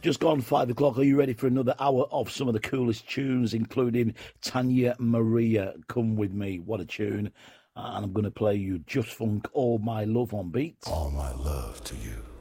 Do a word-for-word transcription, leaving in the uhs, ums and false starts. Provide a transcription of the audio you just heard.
Just gone five o'clock. Are you ready for another hour of some of the coolest tunes, including Tanya Maria, Come With Me? What a tune. And I'm going to play you Just Funk, All My Love on Beat. All my love to you.